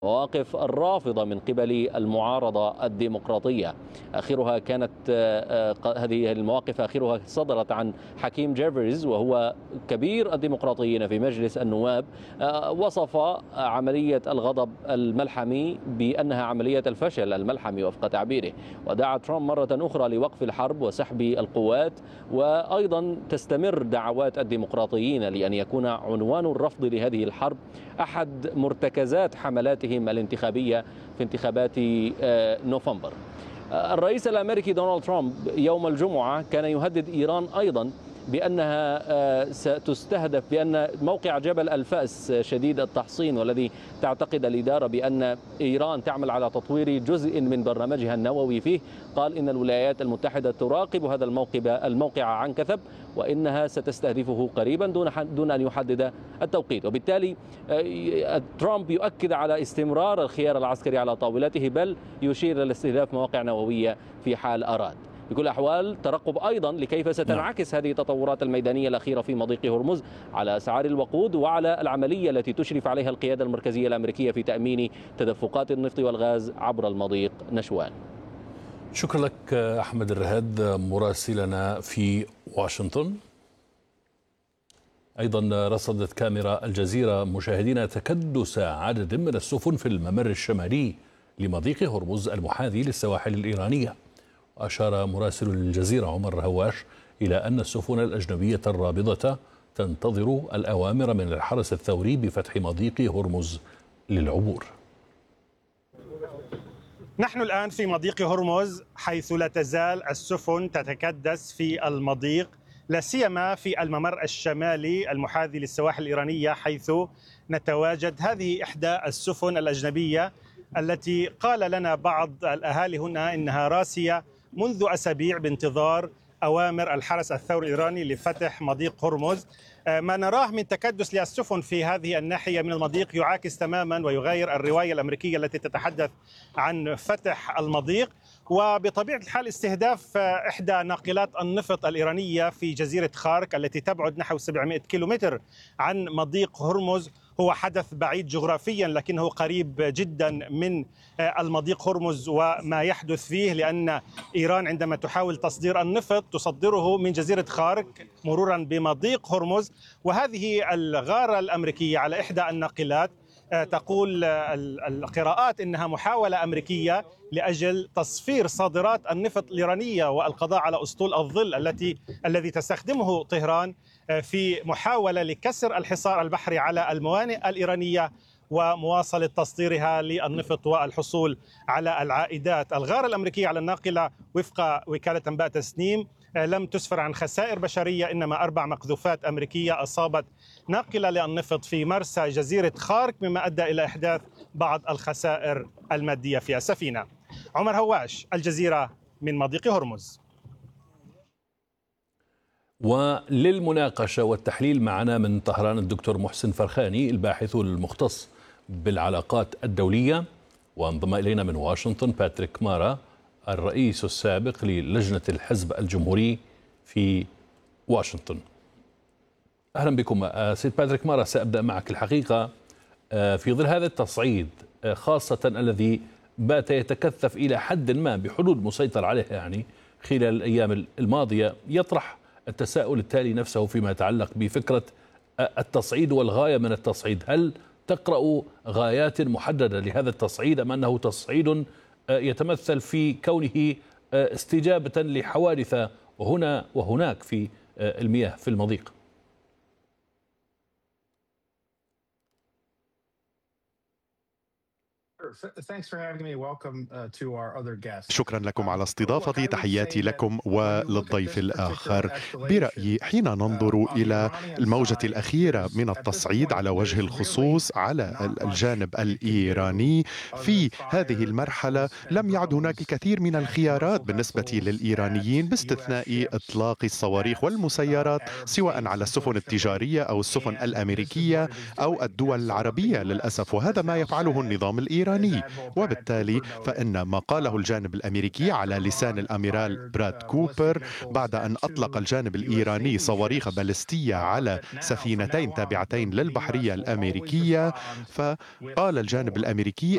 مواقف الرافضة من قبل المعارضة الديمقراطية. آخرها كانت هذه المواقف آخرها صدرت عن حكيم جيفرز، وهو كبير الديمقراطيين في مجلس النواب. وصف عملية الغضب الملحمي بأنها عملية الفشل الملحمي وفق تعبيره، ودعا ترامب مرة أخرى لوقف الحرب وسحب القوات. وأيضا تستمر دعوات الديمقراطيين لأن يكون عنوان الرفض لهذه الحرب أحد مرتكزات حملاتهم الانتخابية في انتخابات نوفمبر. الرئيس الأمريكي دونالد ترامب يوم الجمعة كان يهدد إيران أيضا بأنها ستستهدف، بأن موقع جبل الفأس شديد التحصين والذي تعتقد الإدارة بأن إيران تعمل على تطوير جزء من برنامجها النووي فيه، قال إن الولايات المتحدة تراقب هذا الموقع عن كثب، وإنها ستستهدفه قريبا دون أن يحدد التوقيت. وبالتالي ترامب يؤكد على استمرار الخيار العسكري على طاولته، بل يشير إلى استهداف مواقع نووية في حال أراد. بكل الأحوال ترقب أيضا لكيف ستنعكس هذه التطورات الميدانية الأخيرة في مضيق هرمز على أسعار الوقود وعلى العملية التي تشرف عليها القيادة المركزية الأمريكية في تأمين تدفقات النفط والغاز عبر المضيق. نشوان. شكرا لك أحمد الرهاد مراسلنا في واشنطن. أيضا رصدت كاميرا الجزيرة مشاهدين تكدس عدد من السفن في الممر الشمالي لمضيق هرمز المحاذي للسواحل الإيرانية. وأشار مراسل الجزيرة عمر هواش إلى أن السفن الأجنبية الرابضة تنتظر الأوامر من الحرس الثوري بفتح مضيق هرمز للعبور. نحن الآن في مضيق هرمز، حيث لا تزال السفن تتكدس في المضيق، لا سيما في الممر الشمالي المحاذي للسواحل الإيرانية، حيث نتواجد. هذه إحدى السفن الأجنبية التي قال لنا بعض الأهالي هنا إنها راسية منذ أسابيع بانتظار أوامر الحرس الثوري الإيراني لفتح مضيق هرمز. ما نراه من تكدس للسفن في هذه الناحية من المضيق يعاكس تماما ويغير الرواية الأمريكية التي تتحدث عن فتح المضيق، وبطبيعة الحال استهداف إحدى ناقلات النفط الإيرانية في جزيرة خارك التي تبعد نحو 700 كيلومتر عن مضيق هرمز هو حدث بعيد جغرافيا، لكنه قريب جدا من المضيق هرمز وما يحدث فيه، لأن إيران عندما تحاول تصدير النفط تصدره من جزيرة خارك مرورا بمضيق هرمز. وهذه الغارة الأمريكية على إحدى الناقلات تقول القراءات إنها محاولة أمريكية لأجل تصفير صادرات النفط الإيرانية والقضاء على أسطول الظل الذي تستخدمه طهران في محاولة لكسر الحصار البحري على الموانئ الإيرانية ومواصلة تصديرها للنفط والحصول على العائدات. الغارة الأمريكية على الناقلة وفق وكالة أنباء تسنيم لم تسفر عن خسائر بشرية، إنما 4 مقذوفات أمريكية أصابت ناقلة للنفط في مرسى جزيرة خارك، مما أدى إلى إحداث بعض الخسائر المادية في السفينة. عمر هواش، الجزيرة، من مضيق هرمز. وللمناقشة والتحليل معنا من طهران الدكتور محسن فرخاني الباحث المختص بالعلاقات الدولية، وانضم إلينا من واشنطن باتريك مارا الرئيس السابق للجنة الحزب الجمهوري في واشنطن. أهلا بكم. سيد باتريك مارا، سأبدأ معك. الحقيقة في ظل هذا التصعيد خاصة الذي بات يتكثف إلى حد ما بحدود مسيطر عليه يعني خلال الأيام الماضية، يطرح التساؤل التالي نفسه فيما يتعلق بفكرة التصعيد والغاية من التصعيد. هل تقرأ غايات محددة لهذا التصعيد أم أنه تصعيد يتمثل في كونه استجابة لحوادث هنا وهناك في المياه في المضيق؟ شكرا لكم على استضافتي. تحياتي لكم وللضيف الآخر. برأيي حين ننظر إلى الموجة الأخيرة من التصعيد على وجه الخصوص على الجانب الإيراني في هذه المرحلة لم يعد هناك كثير من الخيارات بالنسبة للإيرانيين باستثناء إطلاق الصواريخ والمسيرات سواء على السفن التجارية أو السفن الأمريكية أو الدول العربية للأسف، وهذا ما يفعله النظام الإيراني. وبالتالي فإن ما قاله الجانب الأمريكي على لسان الأميرال براد كوبر بعد أن أطلق الجانب الإيراني صواريخ باليستية على سفينتين تابعتين للبحرية الأمريكية، فقال الجانب الأمريكي